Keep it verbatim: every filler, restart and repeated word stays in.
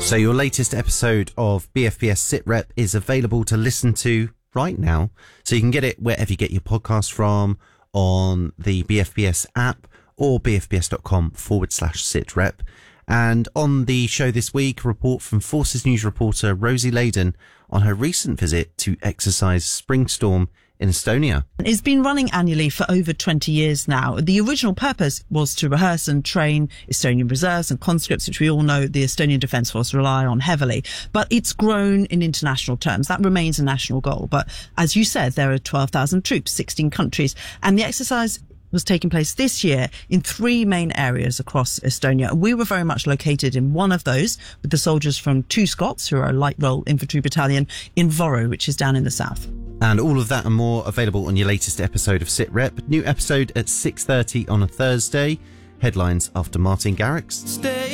So your latest episode of B F B S SitRep is available to listen to right now. So you can get it wherever you get your podcast from, on the B F B S app or bfbs.com forward slash sitrep. And on the show this week, a report from Forces News reporter Rosie Layden on her recent visit to exercise Springstorm in Estonia. It's been running annually for over twenty years now. The original purpose was to rehearse and train Estonian reserves and conscripts, which we all know the Estonian Defence Force rely on heavily. But it's grown in international terms. That remains a national goal. But as you said, there are twelve thousand troops, sixteen countries, and the exercise was taking place this year in three main areas across Estonia. We were very much located in one of those with the soldiers from Two Scots, who are a light roll infantry battalion, in Võru, which is down in the south. And all of that and more available on your latest episode of SitRep. New episode at six thirty on a Thursday. Headlines after Martin Garrix. Stay